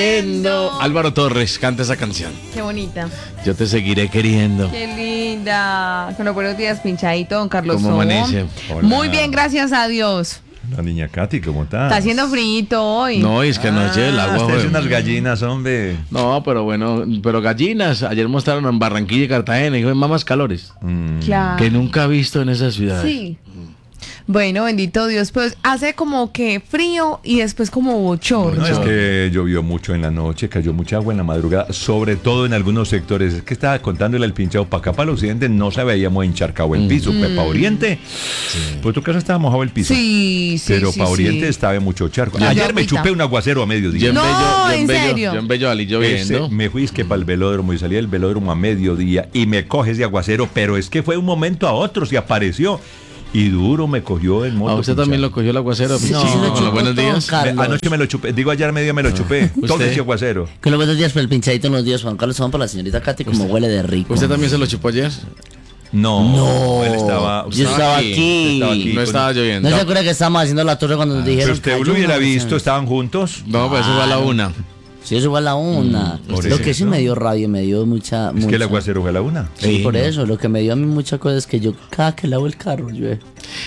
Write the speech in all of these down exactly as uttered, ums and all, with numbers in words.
queriendo. Álvaro Torres canta esa canción. Qué bonita. Yo te seguiré queriendo. Qué linda. Con los buenos días, pinchadito, don Carlos. ¿Cómo amanece? Hola. Muy bien, gracias a Dios. La niña Katy, ¿cómo estás? Está haciendo frío hoy. No, es que anoche el Ah, agua ustedes fue- unas gallinas, hombre. No, pero bueno, pero gallinas. Ayer mostraron en Barranquilla y Cartagena y fue más calores. Mm. Claro. Que nunca he visto en esas ciudades. Sí. Bueno, bendito Dios, pues hace como que frío y después como bochorno. No, es que llovió mucho en la noche, cayó mucha agua en la madrugada, sobre todo en algunos sectores. Es que estaba contándole al pinchado, para acá, para el occidente, no se veíamos encharcado el piso. Para Oriente, por tu casa estaba mojado el piso. Sí, sí, Pero sí, para Oriente sí. estaba mucho charco. Yo Ayer me agüita. chupé un aguacero a Yo mediodía. en No, Bello, yo ¿en Bello- serio? Yo en Bello Ali Ese, lloviendo. me fui es que para el velódromo y salí del velódromo a mediodía y me coges de aguacero, pero es que fue un momento a otro, se apareció y duro me cogió el moto. ¿A usted también lo cogió el aguacero? Sí, Sí, sí, lo con chupó los buenos todo, días. Carlos. Me- anoche me lo chupé, digo ayer medio me lo chupé, todo ¿Usted? ese aguacero. Que los buenos días por el pinchadito, unos días Juan Carlos, son para la señorita Katy, como huele de rico. ¿Usted también se lo chupó ayer? No, No, él estaba, yo estaba aquí, aquí. estaba aquí. No con- estaba lloviendo. ¿No se acuerda que estábamos haciendo la torre cuando nos dijeron? Pero usted "Cayó lo hubiera una visto, canción"? estaban juntos. No, pues eso fue a la una. Sí, eso fue a la una. por Lo que eso. sí me dio rabia, me dio mucha. Es que el mucha- aguacero fue a la una. Sí, Sí, por no. eso. Lo que me dio a mí mucha cosa es que yo, cada que lavo el carro, llueve.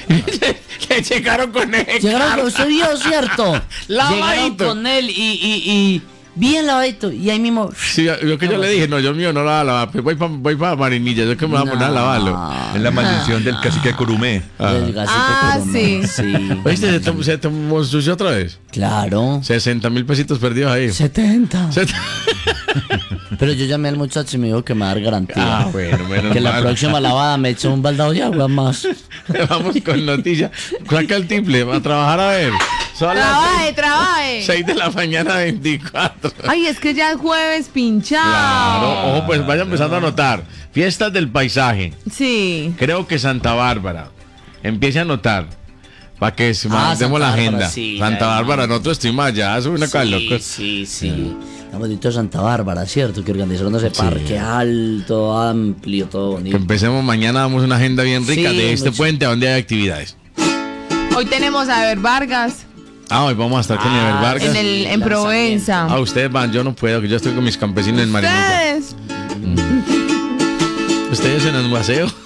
Le llegaron con él. Llegaron, usted vio, ¿cierto? Llegaron Lavadito. con él y, y, y bien lavadito. Y ahí mismo. Sí, yo que yo le dije, no, yo mío no la lavo, voy para voy pa Marinilla, yo que me voy a poner a lavarlo. Es la maldición del cacique Curumé. Del gasito Ah, que tomó. sí. Sí. ¿Oíste? Se tomó, se tomó sucio otra vez. Claro. sesenta mil pesitos perdidos ahí. setenta. Se- Pero yo llamé al muchacho y me dijo que me va a dar garantía. Ah, bueno, menos que la mal. próxima lavada me eche un baldado de agua más. Vamos con noticias. Saca el tiple, va a trabajar a ver. Son las Trabaje, trabaje. seis de la mañana veinticuatro. Ay, es que ya es jueves pinchado. Claro, ojo, pues vaya empezando a anotar. Fiestas del paisaje. Sí. Creo que Santa Bárbara. Empiece a anotar. Para que se Ah, mandemos Santa la Bárbara, agenda. sí, Santa ya, Bárbara, hermano. nosotros estuvimos allá. Eso es una cosa Sí, loca. sí, sí. La maldita Santa Bárbara, ¿cierto? Que organizaron ese parque alto, amplio, todo Que bonito. empecemos mañana, damos una agenda bien rica Sí, de este mucho. puente donde hay actividades. Hoy tenemos a Ever Vargas Ah, hoy vamos a estar con Ah, Ever Vargas. en, el, en lanzamiento. Provenza. Ah, ustedes van, yo no puedo, que yo estoy con mis campesinos en Marinilla. Ustedes. Ustedes en el paseo.